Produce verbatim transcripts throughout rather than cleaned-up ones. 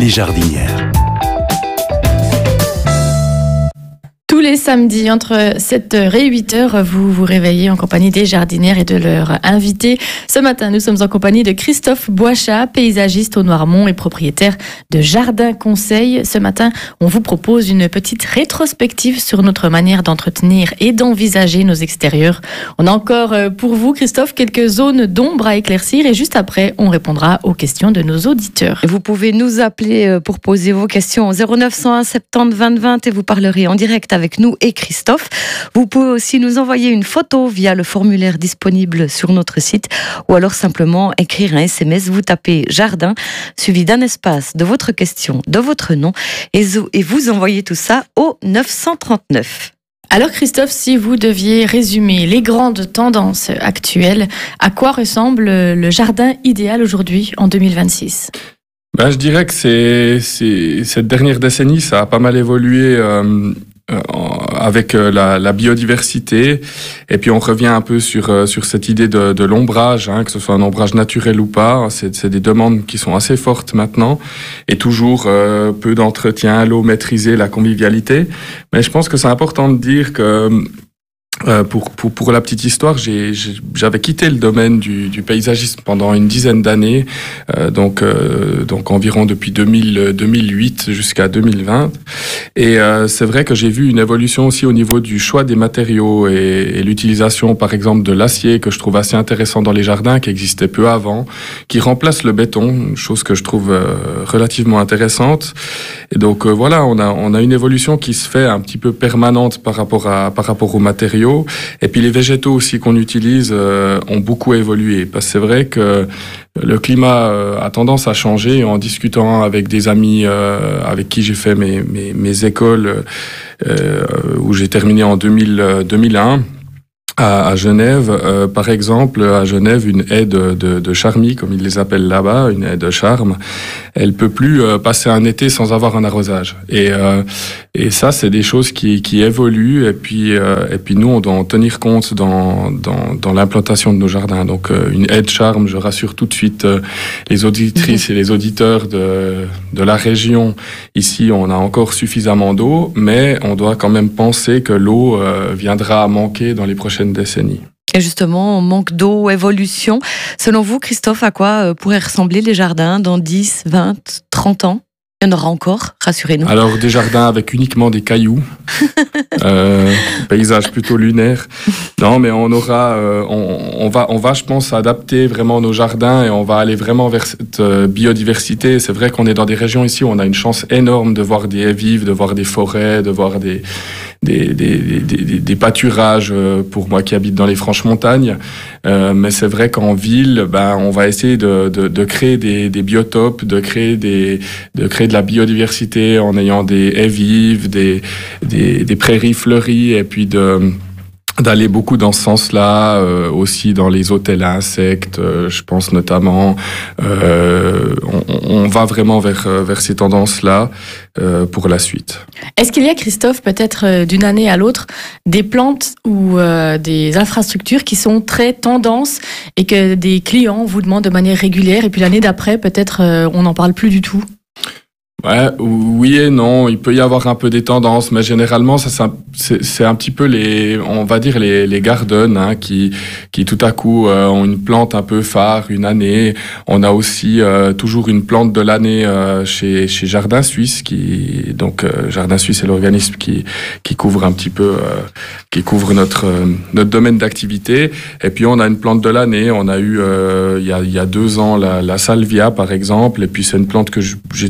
les jardinières. Tous les samedis, entre sept heures et huit heures, vous vous réveillez en compagnie des jardinières et de leurs invités. Ce matin, nous sommes en compagnie de Christophe Boichat, paysagiste au Noirmont et propriétaire de Jardin Conseil. Ce matin, on vous propose une petite rétrospective sur notre manière d'entretenir et d'envisager nos extérieurs. On a encore pour vous, Christophe, quelques zones d'ombre à éclaircir et juste après, on répondra aux questions de nos auditeurs. Vous pouvez nous appeler pour poser vos questions au zéro neuf cent un soixante-dix vingt vingt et vous parlerez en direct avec nous et Christophe. Vous pouvez aussi nous envoyer une photo via le formulaire disponible sur notre site ou alors simplement écrire un S M S. Vous tapez jardin suivi d'un espace de votre question, de votre nom et vous envoyez tout ça au neuf cent trente-neuf. Alors Christophe, si vous deviez résumer les grandes tendances actuelles, à quoi ressemble le jardin idéal aujourd'hui en deux mille vingt-six ? Ben, je dirais que c'est, c'est, cette dernière décennie, ça a pas mal évolué euh, euh, avec euh, la, la biodiversité. Et puis on revient un peu sur, euh, sur cette idée de, de l'ombrage, hein, que ce soit un ombrage naturel ou pas. C'est, c'est des demandes qui sont assez fortes maintenant. Et toujours euh, peu d'entretien, l'eau maîtrisée, la convivialité. Mais je pense que c'est important de dire que... Euh, pour, pour, pour la petite histoire, j'ai, j'ai, j'avais quitté le domaine du, du paysagisme pendant une dizaine d'années, euh, donc, euh, donc environ depuis deux mille, deux mille huit jusqu'à deux mille vingt. Et euh, c'est vrai que j'ai vu une évolution aussi au niveau du choix des matériaux et, et l'utilisation, par exemple, de l'acier, que je trouve assez intéressant dans les jardins, qui existait peu avant, qui remplace le béton, chose que je trouve euh, relativement intéressante. Et donc euh, voilà, on a, on a une évolution qui se fait un petit peu permanente par rapport à, par rapport aux matériaux. Et puis les végétaux aussi qu'on utilise euh, ont beaucoup évolué. Parce que c'est vrai que le climat euh, a tendance à changer. En discutant avec des amis euh, avec qui j'ai fait mes, mes, mes écoles, euh, où j'ai terminé en deux mille, deux mille un, À, à Genève, euh, par exemple, à Genève, une haie de, de, de charmilles, comme ils les appellent là-bas, une haie de charme, elle peut plus euh, passer un été sans avoir un arrosage. Et, euh, et ça, c'est des choses qui, qui évoluent. Et puis, euh, et puis nous, on doit en tenir compte dans, dans, dans l'implantation de nos jardins. Donc, euh, une haie de charme, je rassure tout de suite euh, les auditrices et les auditeurs de, de la région. Ici, on a encore suffisamment d'eau, mais on doit quand même penser que l'eau euh, viendra à manquer dans les prochaines décennies. Et justement, on manque d'eau, évolution. Selon vous, Christophe, à quoi pourraient ressembler les jardins dans dix, vingt, trente ans ? Il y en aura encore, rassurez-nous. Alors, des jardins avec uniquement des cailloux, euh, paysage plutôt lunaire. Non, mais on aura, euh, on, on va, on va, je pense, adapter vraiment nos jardins et on va aller vraiment vers cette euh, biodiversité. C'est vrai qu'on est dans des régions ici où on a une chance énorme de voir des haies vives, de voir des forêts, de voir des Des, des, des, des, des pâturages pour moi qui habite dans les Franches-Montagnes. Euh, mais c'est vrai qu'en ville, ben, on va essayer de, de, de créer des, des biotopes, de créer, des, de créer de la biodiversité en ayant des haies vives, des, des, des prairies fleuries et puis de... d'aller beaucoup dans ce sens-là, euh, aussi dans les hôtels à insectes, euh, je pense notamment. Euh, on, on va vraiment vers, vers ces tendances-là euh, pour la suite. Est-ce qu'il y a, Christophe, peut-être d'une année à l'autre, des plantes ou euh, des infrastructures qui sont très tendances et que des clients vous demandent de manière régulière et puis l'année d'après, peut-être, euh, on n'en parle plus du tout ? Ouais, oui et non, il peut y avoir un peu des tendances, mais généralement ça, ça c'est, c'est un petit peu les, on va dire les, les gardens hein, qui, qui tout à coup euh, ont une plante un peu phare une année. On a aussi euh, toujours une plante de l'année euh, chez, chez Jardin Suisse, qui donc euh, Jardin Suisse est l'organisme qui, qui couvre un petit peu, euh, qui couvre notre euh, notre domaine d'activité. Et puis on a une plante de l'année. On a eu euh, il y a il y a deux ans la, la salvia par exemple. Et puis c'est une plante que j'ai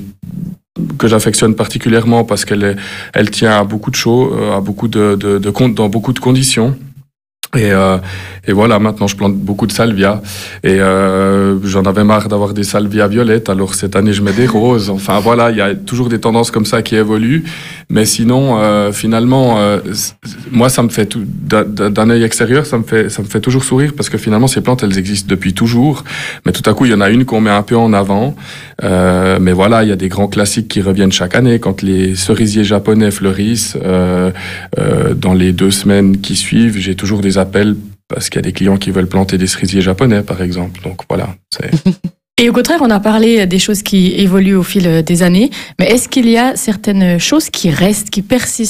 que j'affectionne particulièrement parce qu'elle est, elle tient à beaucoup de choses, à beaucoup de, de, de comptes dans beaucoup de conditions. Et, euh, et voilà, maintenant je plante beaucoup de salvia. Et euh, j'en avais marre d'avoir des salvias violettes, alors cette année je mets des roses. Enfin voilà, il y a toujours des tendances comme ça qui évoluent. Mais sinon, euh, finalement, euh, moi ça me fait tout, d'un œil extérieur, ça me fait, ça me fait toujours sourire parce que finalement ces plantes elles existent depuis toujours. Mais tout à coup il y en a une qu'on met un peu en avant. Euh, mais voilà, il y a des grands classiques qui reviennent chaque année. Quand les cerisiers japonais fleurissent, euh, euh, dans les deux semaines qui suivent, j'ai toujours des appels parce qu'il y a des clients qui veulent planter des cerisiers japonais, par exemple. Donc voilà, c'est... Et au contraire, on a parlé des choses qui évoluent au fil des années, mais est-ce qu'il y a certaines choses qui restent, qui persistent ?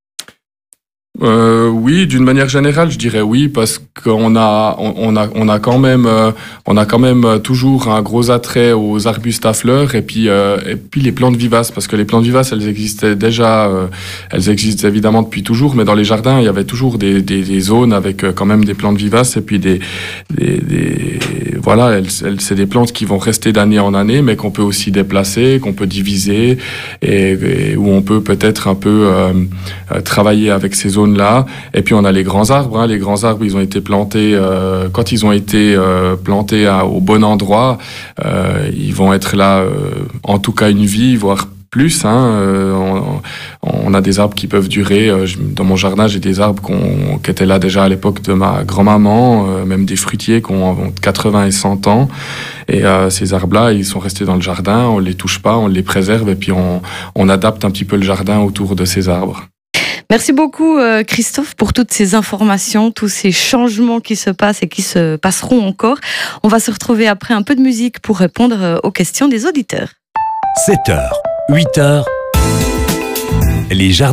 Euh, oui, d'une manière générale, je dirais oui, parce qu'on a, on, on a, on a quand même, euh, on a quand même toujours un gros attrait aux arbustes à fleurs et puis, euh, et puis les plantes vivaces, parce que les plantes vivaces, elles existaient déjà, euh, elles existent évidemment depuis toujours, mais dans les jardins, il y avait toujours des, des, des zones avec quand même des plantes vivaces et puis des, des, des voilà, elles, elles, c'est des plantes qui vont rester d'année en année, mais qu'on peut aussi déplacer, qu'on peut diviser et, et où on peut peut-être un peu euh, travailler avec ces zones là. Et puis on a les grands arbres. Hein. Les grands arbres, ils ont été plantés euh, quand ils ont été euh, plantés à, au bon endroit. Euh, ils vont être là, euh, en tout cas une vie, voire plus. Hein. Euh, on, on a des arbres qui peuvent durer. Euh, dans mon jardin, j'ai des arbres qu'on, qui étaient là déjà à l'époque de ma grand-maman, euh, même des fruitiers qui ont entre quatre-vingts et cent ans. Et euh, ces arbres-là, ils sont restés dans le jardin. On les touche pas, on les préserve et puis on, on adapte un petit peu le jardin autour de ces arbres. Merci beaucoup Christophe pour toutes ces informations, tous ces changements qui se passent et qui se passeront encore. On va se retrouver après un peu de musique pour répondre aux questions des auditeurs. sept heures, huit heures, les jardins.